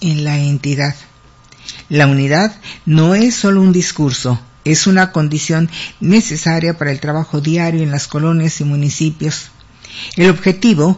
en la entidad. La unidad no es solo un discurso, es una condición necesaria para el trabajo diario en las colonias y municipios. El objetivo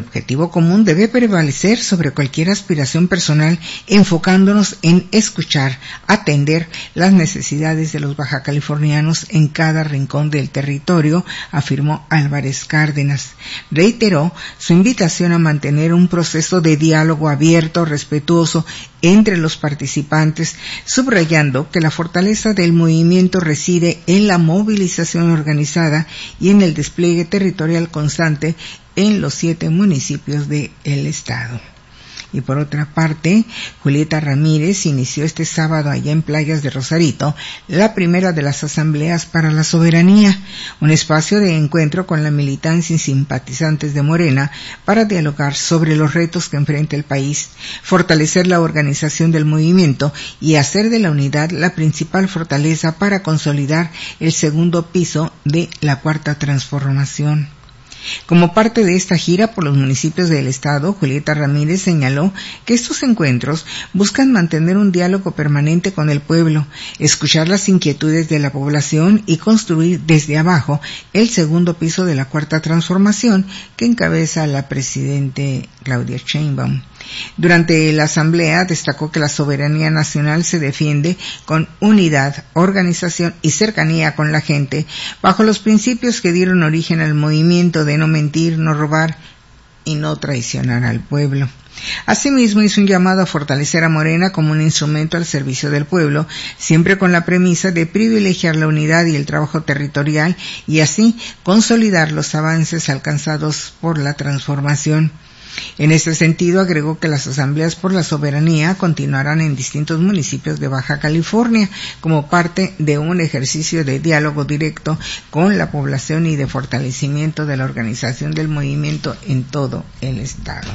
común debe prevalecer sobre cualquier aspiración personal, enfocándonos en escuchar, atender las necesidades de los bajacalifornianos en cada rincón del territorio, afirmó Álvarez Cárdenas. Reiteró su invitación a mantener un proceso de diálogo abierto, respetuoso entre los participantes, subrayando que la fortaleza del movimiento reside en la movilización organizada y en el despliegue territorial constante en los 7 municipios del estado. Y por otra parte, Julieta Ramírez inició este sábado allá en Playas de Rosarito la primera de las asambleas para la soberanía, un espacio de encuentro con la militancia y simpatizantes de Morena para dialogar sobre los retos que enfrenta el país, fortalecer la organización del movimiento y hacer de la unidad la principal fortaleza para consolidar el segundo piso de la Cuarta Transformación. Como parte de esta gira por los municipios del estado, Julieta Ramírez señaló que estos encuentros buscan mantener un diálogo permanente con el pueblo, escuchar las inquietudes de la población y construir desde abajo el segundo piso de la Cuarta Transformación que encabeza la presidente Claudia Sheinbaum. Durante la asamblea destacó que la soberanía nacional se defiende con unidad, organización y cercanía con la gente, bajo los principios que dieron origen al movimiento de no mentir, no robar y no traicionar al pueblo. Asimismo, hizo un llamado a fortalecer a Morena como un instrumento al servicio del pueblo, siempre con la premisa de privilegiar la unidad y el trabajo territorial y así consolidar los avances alcanzados por la transformación. En este sentido, agregó que las asambleas por la soberanía continuarán en distintos municipios de Baja California como parte de un ejercicio de diálogo directo con la población y de fortalecimiento de la organización del movimiento en todo el estado.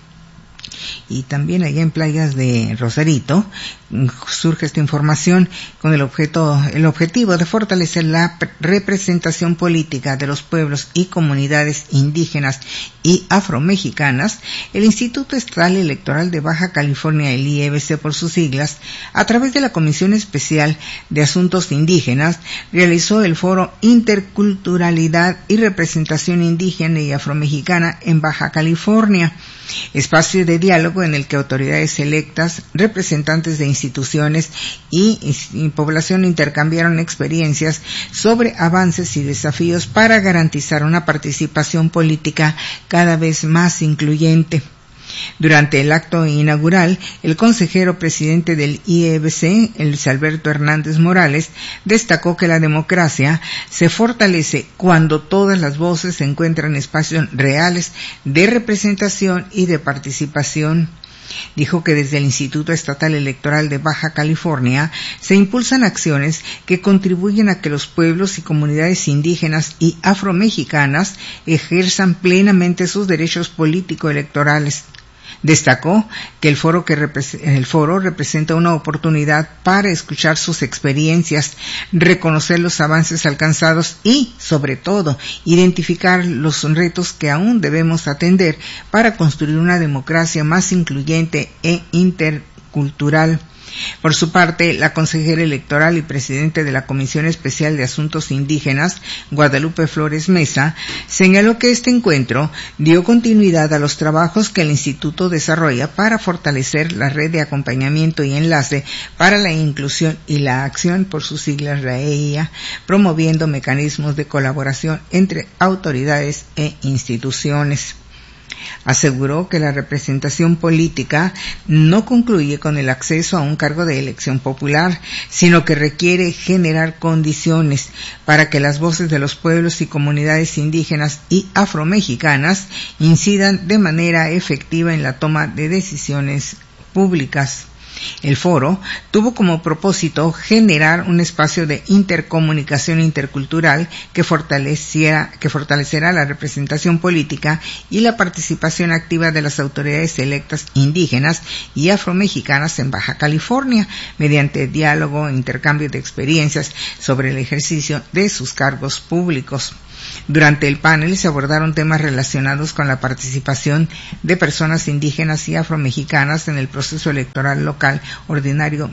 Y también allá en Playas de Rosarito surge esta información con el objetivo de fortalecer la representación política de los pueblos y comunidades indígenas y afromexicanas. El Instituto Estatal Electoral de Baja California, el IEBC por sus siglas, a través de la Comisión Especial de Asuntos Indígenas, realizó el foro Interculturalidad y Representación Indígena y Afromexicana en Baja California, espacio de diálogo en el que autoridades electas, representantes de instituciones y población intercambiaron experiencias sobre avances y desafíos para garantizar una participación política cada vez más incluyente. Durante el acto inaugural, el consejero presidente del IEBC, Luis Alberto Hernández Morales, destacó que la democracia se fortalece cuando todas las voces encuentran espacios reales de representación y de participación. Dijo que desde el Instituto Estatal Electoral de Baja California se impulsan acciones que contribuyen a que los pueblos y comunidades indígenas y afromexicanas ejerzan plenamente sus derechos político-electorales. Destacó que el foro representa una oportunidad para escuchar sus experiencias, reconocer los avances alcanzados y, sobre todo, identificar los retos que aún debemos atender para construir una democracia más incluyente e intercultural. Por su parte, la consejera electoral y presidente de la Comisión Especial de Asuntos Indígenas, Guadalupe Flores Mesa, señaló que este encuentro dio continuidad a los trabajos que el instituto desarrolla para fortalecer la red de acompañamiento y enlace para la inclusión y la acción, por sus siglas RAEIA, promoviendo mecanismos de colaboración entre autoridades e instituciones. Aseguró que la representación política no concluye con el acceso a un cargo de elección popular, sino que requiere generar condiciones para que las voces de los pueblos y comunidades indígenas y afromexicanas incidan de manera efectiva en la toma de decisiones públicas. El foro tuvo como propósito generar un espacio de intercomunicación intercultural que fortalecerá la representación política y la participación activa de las autoridades electas indígenas y afromexicanas en Baja California, mediante diálogo e intercambio de experiencias sobre el ejercicio de sus cargos públicos. Durante el panel se abordaron temas relacionados con la participación de personas indígenas y afromexicanas en el proceso electoral local ordinario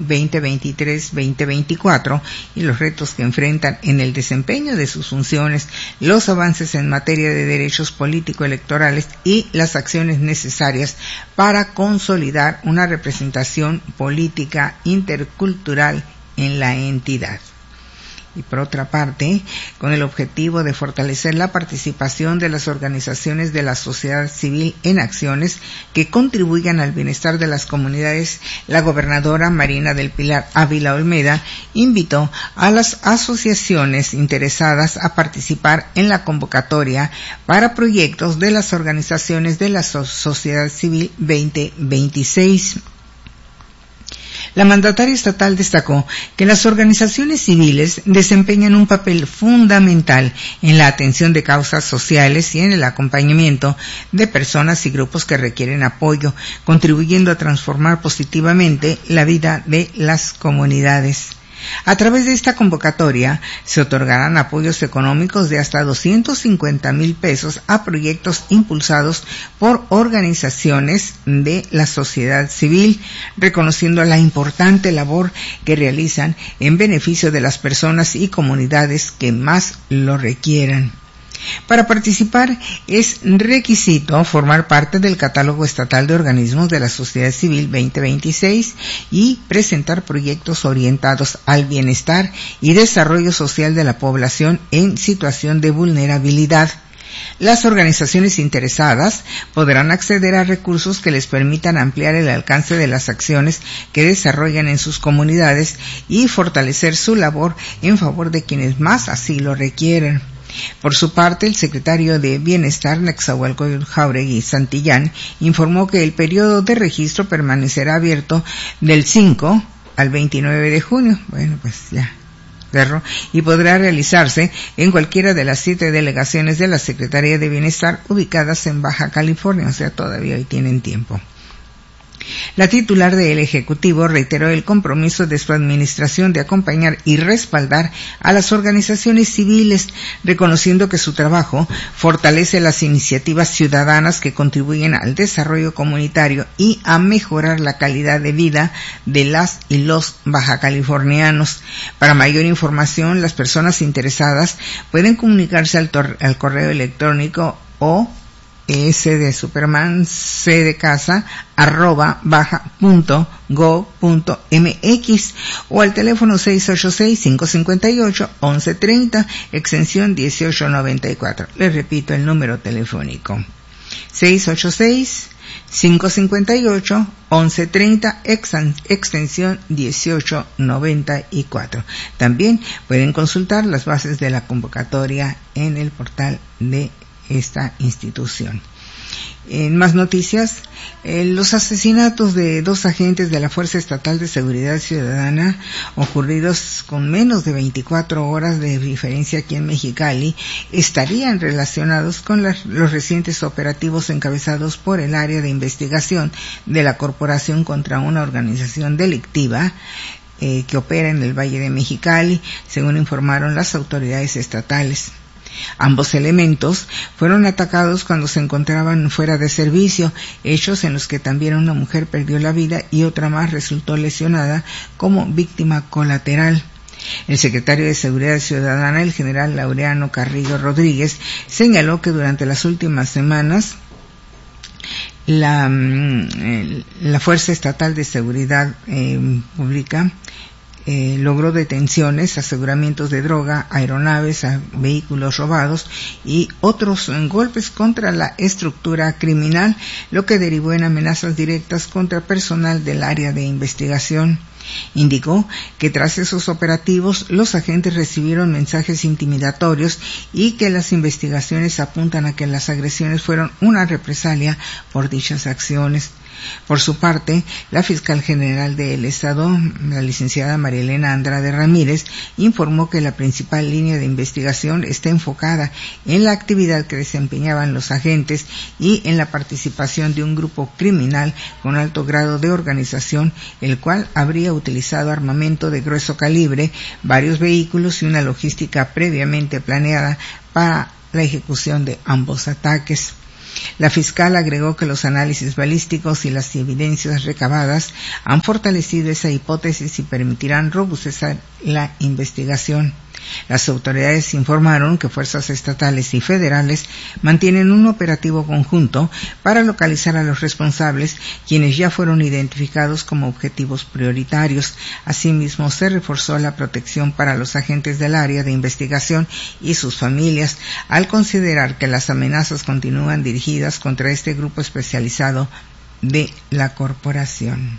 2023-2024 y los retos que enfrentan en el desempeño de sus funciones, los avances en materia de derechos político-electorales y las acciones necesarias para consolidar una representación política intercultural en la entidad. Y por otra parte, con el objetivo de fortalecer la participación de las organizaciones de la sociedad civil en acciones que contribuyan al bienestar de las comunidades, la gobernadora Marina del Pilar Ávila Olmeda invitó a las asociaciones interesadas a participar en la convocatoria para proyectos de las organizaciones de la sociedad civil 2026. La mandataria estatal destacó que las organizaciones civiles desempeñan un papel fundamental en la atención de causas sociales y en el acompañamiento de personas y grupos que requieren apoyo, contribuyendo a transformar positivamente la vida de las comunidades. A través de esta convocatoria se otorgarán apoyos económicos de hasta 250,000 pesos a proyectos impulsados por organizaciones de la sociedad civil, reconociendo la importante labor que realizan en beneficio de las personas y comunidades que más lo requieran. Para participar es requisito formar parte del Catálogo Estatal de Organismos de la Sociedad Civil 2026 y presentar proyectos orientados al bienestar y desarrollo social de la población en situación de vulnerabilidad. Las organizaciones interesadas podrán acceder a recursos que les permitan ampliar el alcance de las acciones que desarrollan en sus comunidades y fortalecer su labor en favor de quienes más así lo requieren. Por su parte, el secretario de Bienestar, Nezahualcóyotl Jáuregui Santillán, informó que el periodo de registro permanecerá abierto del 5 al 29 de junio. Bueno, pues ya cerró, y podrá realizarse en cualquiera de las 7 delegaciones de la Secretaría de Bienestar ubicadas en Baja California, o sea, todavía hoy tienen tiempo. La titular del Ejecutivo reiteró el compromiso de su administración de acompañar y respaldar a las organizaciones civiles, reconociendo que su trabajo fortalece las iniciativas ciudadanas que contribuyen al desarrollo comunitario y a mejorar la calidad de vida de las y los bajacalifornianos. Para mayor información, las personas interesadas pueden comunicarse al correo electrónico o S de Superman, C de casa, @baja.go.mx o al teléfono 686-558-1130, extensión 1894. Les repito el número telefónico. 686-558-1130, extensión 1894. También pueden consultar las bases de la convocatoria en el portal de esta institución. En más noticias, los asesinatos de 2 agentes de la Fuerza Estatal de Seguridad Ciudadana ocurridos con menos de 24 horas de diferencia aquí en Mexicali estarían relacionados con los recientes operativos encabezados por el área de investigación de la Corporación contra una organización delictiva que opera en el Valle de Mexicali, según informaron las autoridades estatales. Ambos elementos fueron atacados cuando se encontraban fuera de servicio, hechos en los que también una mujer perdió la vida y otra más resultó lesionada como víctima colateral. El secretario de Seguridad Ciudadana, el general Laureano Carrillo Rodríguez, señaló que durante las últimas semanas la Fuerza Estatal de Seguridad Pública logró detenciones, aseguramientos de droga, aeronaves, vehículos robados y otros golpes contra la estructura criminal, lo que derivó en amenazas directas contra personal del área de investigación. Indicó que tras esos operativos los agentes recibieron mensajes intimidatorios y que las investigaciones apuntan a que las agresiones fueron una represalia por dichas acciones. Por su parte, la fiscal general del Estado, la licenciada María Elena Andrade Ramírez, informó que la principal línea de investigación está enfocada en la actividad que desempeñaban los agentes y en la participación de un grupo criminal con alto grado de organización, el cual habría utilizado armamento de grueso calibre, varios vehículos y una logística previamente planeada para la ejecución de ambos ataques. La fiscal agregó que los análisis balísticos y las evidencias recabadas han fortalecido esa hipótesis y permitirán robustecer la investigación. Las autoridades informaron que fuerzas estatales y federales mantienen un operativo conjunto para localizar a los responsables, quienes ya fueron identificados como objetivos prioritarios. Asimismo, se reforzó la protección para los agentes del área de investigación y sus familias, al considerar que las amenazas continúan dirigidas contra este grupo especializado de la corporación.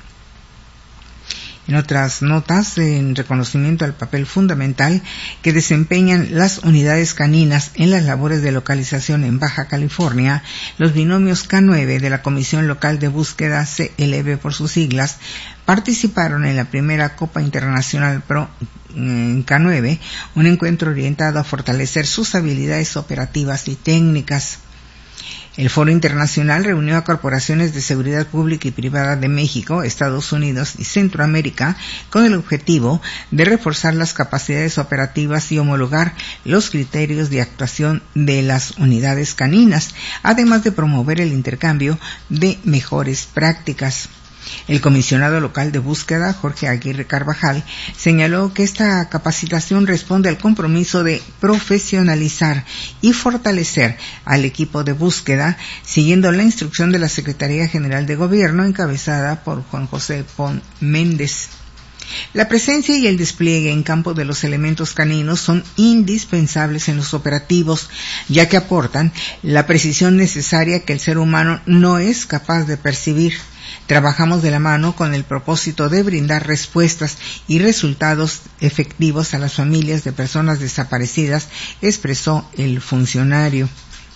En otras notas, en reconocimiento al papel fundamental que desempeñan las unidades caninas en las labores de localización en Baja California, los binomios K9 de la Comisión Local de Búsqueda, CLB por sus siglas, participaron en la primera Copa Internacional Pro K9, un encuentro orientado a fortalecer sus habilidades operativas y técnicas. El Foro Internacional reunió a corporaciones de seguridad pública y privada de México, Estados Unidos y Centroamérica con el objetivo de reforzar las capacidades operativas y homologar los criterios de actuación de las unidades caninas, además de promover el intercambio de mejores prácticas. El comisionado local de búsqueda, Jorge Aguirre Carvajal, señaló que esta capacitación responde al compromiso de profesionalizar y fortalecer al equipo de búsqueda, siguiendo la instrucción de la Secretaría General de Gobierno, encabezada por Juan José Pon Méndez. La presencia y el despliegue en campo de los elementos caninos son indispensables en los operativos, ya que aportan la precisión necesaria que el ser humano no es capaz de percibir. Trabajamos de la mano con el propósito de brindar respuestas y resultados efectivos a las familias de personas desaparecidas, expresó el funcionario.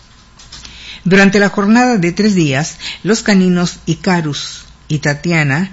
Durante la jornada de 3 días, los caninos Icarus y Tiana,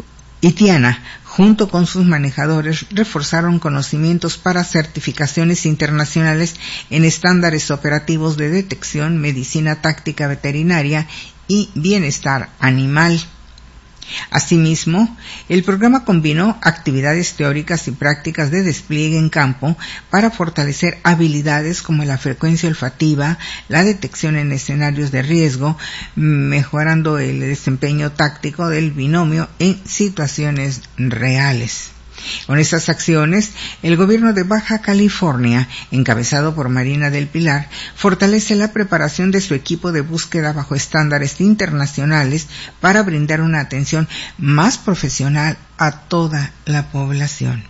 junto con sus manejadores, reforzaron conocimientos para certificaciones internacionales en estándares operativos de detección, medicina táctica veterinaria y bienestar animal. Asimismo, el programa combinó actividades teóricas y prácticas de despliegue en campo para fortalecer habilidades como la frecuencia olfativa, la detección en escenarios de riesgo, mejorando el desempeño táctico del binomio en situaciones reales. Con estas acciones, el gobierno de Baja California, encabezado por Marina del Pilar, fortalece la preparación de su equipo de búsqueda bajo estándares internacionales para brindar una atención más profesional a toda la población.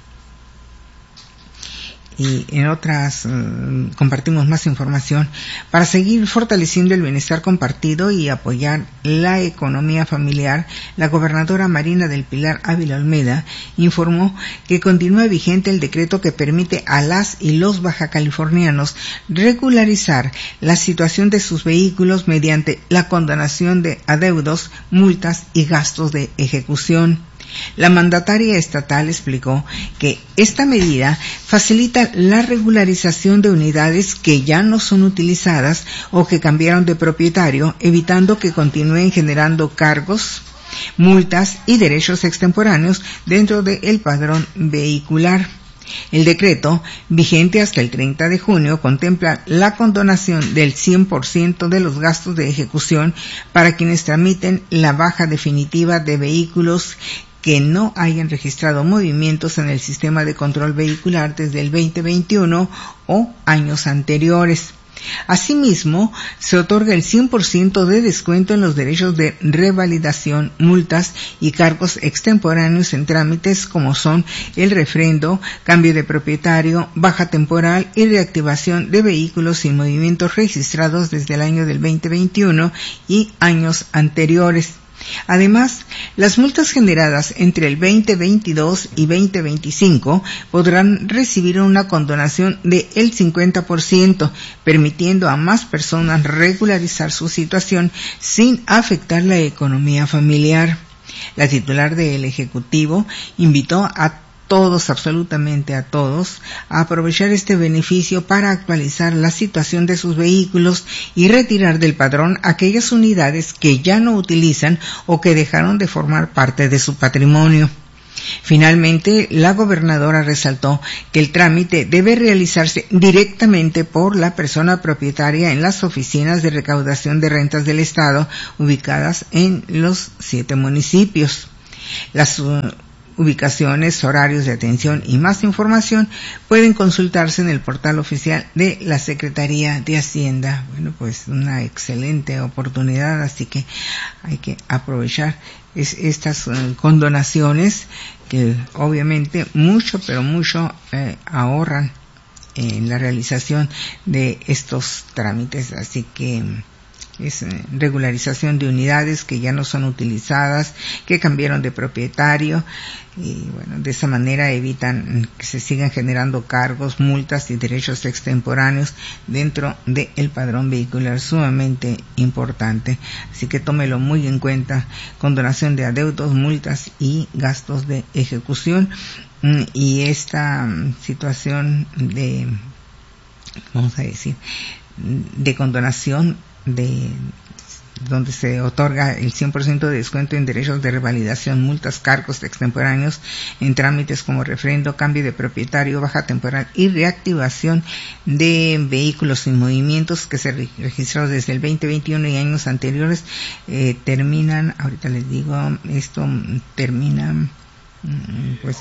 Y en otras compartimos más información. Para seguir fortaleciendo el bienestar compartido y apoyar la economía familiar, la gobernadora Marina del Pilar Ávila Olmeda informó que continúa vigente el decreto que permite a las y los bajacalifornianos regularizar la situación de sus vehículos mediante la condonación de adeudos, multas y gastos de ejecución. La mandataria estatal explicó que esta medida facilita la regularización de unidades que ya no son utilizadas o que cambiaron de propietario, evitando que continúen generando cargos, multas y derechos extemporáneos dentro del padrón vehicular. El decreto, vigente hasta el 30 de junio, contempla la condonación del 100% de los gastos de ejecución para quienes tramiten la baja definitiva de vehículos que no hayan registrado movimientos en el sistema de control vehicular desde el 2021 o años anteriores. Asimismo, se otorga el 100% de descuento en los derechos de revalidación, multas y cargos extemporáneos en trámites como son el refrendo, cambio de propietario, baja temporal y reactivación de vehículos sin movimientos registrados desde el año del 2021 y años anteriores. Además, las multas generadas entre el 2022 y 2025 podrán recibir una condonación del 50%, permitiendo a más personas regularizar su situación sin afectar la economía familiar. La titular del Ejecutivo invitó a todos, absolutamente a todos, a aprovechar este beneficio para actualizar la situación de sus vehículos y retirar del padrón aquellas unidades que ya no utilizan o que dejaron de formar parte de su patrimonio. Finalmente, la gobernadora resaltó que el trámite debe realizarse directamente por la persona propietaria en las oficinas de recaudación de rentas del Estado ubicadas en los 7 municipios. Las ubicaciones, horarios de atención y más información pueden consultarse en el portal oficial de la Secretaría de Hacienda. Bueno, pues una excelente oportunidad, así que hay que aprovechar estas condonaciones que obviamente mucho ahorran en la realización de estos trámites, así que es regularización de unidades que ya no son utilizadas, que cambiaron de propietario, y bueno, de esa manera evitan que se sigan generando cargos, multas y derechos extemporáneos dentro del padrón vehicular, sumamente importante. Así que tómelo muy en cuenta, condonación de adeudos, multas y gastos de ejecución. Y esta situación de, vamos a decir, de condonación de donde se otorga el 100% de descuento en derechos de revalidación, multas, cargos extemporáneos en trámites como refrendo, cambio de propietario, baja temporal y reactivación de vehículos sin movimientos que se registraron desde el 2021 y años anteriores, terminan, ahorita les digo, esto termina, pues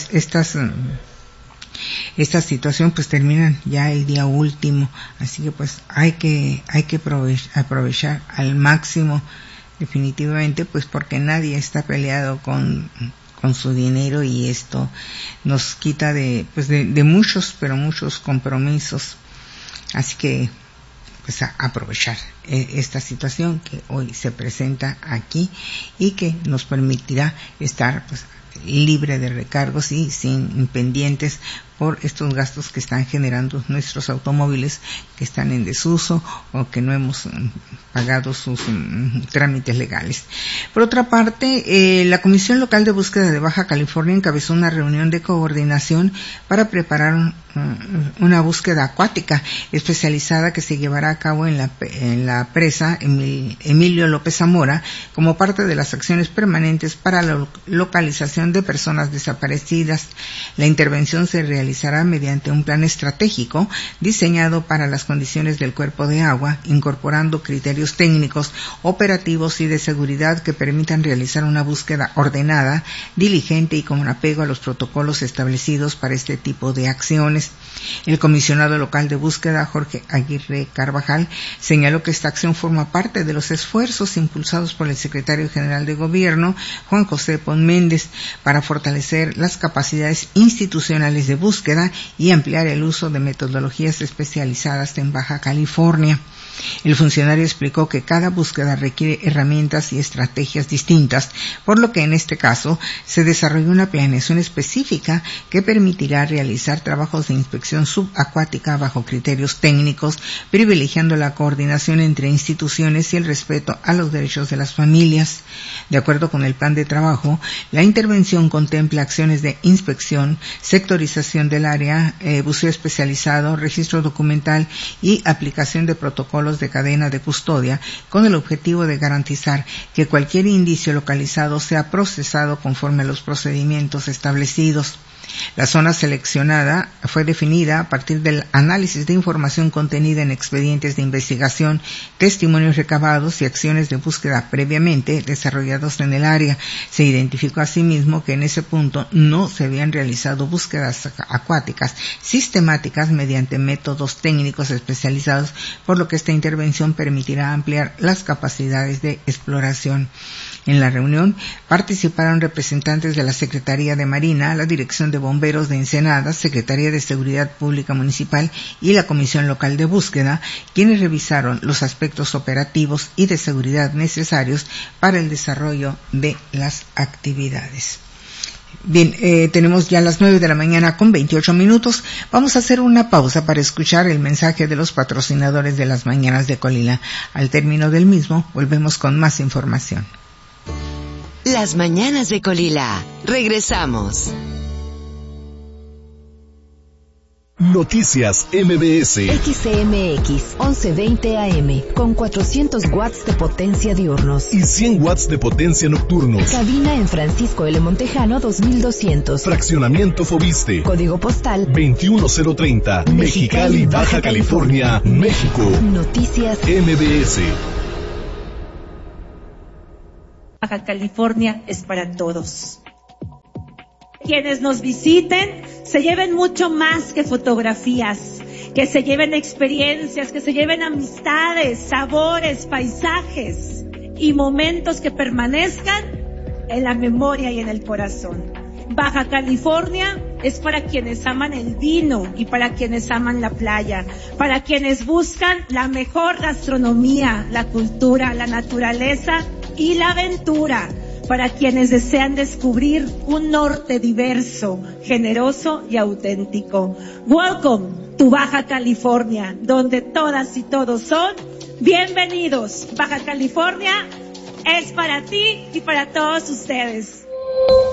esta situación pues termina ya el día último, así que pues hay que aprovechar al máximo, definitivamente, pues porque nadie está peleado con su dinero, y esto nos quita de muchos compromisos, así que pues a aprovechar esta situación que hoy se presenta aquí y que nos permitirá estar pues libre de recargos y sin pendientes por estos gastos que están generando nuestros automóviles que están en desuso o que no hemos pagado sus trámites legales. Por otra parte, la Comisión Local de Búsqueda de Baja California encabezó una reunión de coordinación para preparar una búsqueda acuática especializada que se llevará a cabo en la presa Emilio López Zamora como parte de las acciones permanentes para la localización de personas desaparecidas. La intervención se realizará mediante un plan estratégico diseñado para las condiciones del cuerpo de agua, incorporando criterios técnicos, operativos y de seguridad que permitan realizar una búsqueda ordenada, diligente y con apego a los protocolos establecidos para este tipo de acciones. El comisionado local de búsqueda, Jorge Aguirre Carvajal, señaló que esta acción forma parte de los esfuerzos impulsados por el secretario general de Gobierno, Juan José Pon Méndez, para fortalecer las capacidades institucionales de búsqueda y ampliar el uso de metodologías especializadas en Baja California. El funcionario explicó que cada búsqueda requiere herramientas y estrategias distintas, por lo que en este caso se desarrolló una planeación específica que permitirá realizar trabajos de inspección subacuática bajo criterios técnicos, privilegiando la coordinación entre instituciones y el respeto a los derechos de las familias. De acuerdo con el plan de trabajo, la intervención contempla acciones de inspección, sectorización del área, buceo especializado, registro documental y aplicación de protocolos de cadena de custodia, con el objetivo de garantizar que cualquier indicio localizado sea procesado conforme a los procedimientos establecidos. La zona seleccionada fue definida a partir del análisis de información contenida en expedientes de investigación, testimonios recabados y acciones de búsqueda previamente desarrollados en el área. Se identificó asimismo que en ese punto no se habían realizado búsquedas acuáticas sistemáticas mediante métodos técnicos especializados, por lo que esta intervención permitirá ampliar las capacidades de exploración. En la reunión participaron representantes de la Secretaría de Marina, la Dirección de Bomberos de Ensenada, Secretaría de Seguridad Pública Municipal y la Comisión Local de Búsqueda, quienes revisaron los aspectos operativos y de seguridad necesarios para el desarrollo de las actividades. Bien, tenemos ya las 9 de la mañana con 28 minutos. Vamos a hacer una pausa para escuchar el mensaje de los patrocinadores de las mañanas de Colila. Al término del mismo, volvemos con más información. Las mañanas de Colila. Regresamos. Noticias MBS. XCMX 1120 AM con 400 watts de potencia diurnos y 100 watts de potencia nocturnos. Cabina en Francisco L. Montejano 2200. Fraccionamiento Fobiste. Código postal 21030. Mexicali, Baja California, México. Noticias MBS. Baja California es para todos. Quienes nos visiten se lleven mucho más que fotografías, que se lleven experiencias, que se lleven amistades, sabores, paisajes y momentos que permanezcan en la memoria y en el corazón. Baja California es para quienes aman el vino y para quienes aman la playa, para quienes buscan la mejor gastronomía, la cultura, la naturaleza y la aventura, para quienes desean descubrir un norte diverso, generoso y auténtico. Welcome to Baja California, donde todas y todos son bienvenidos. Baja California es para ti y para todos ustedes.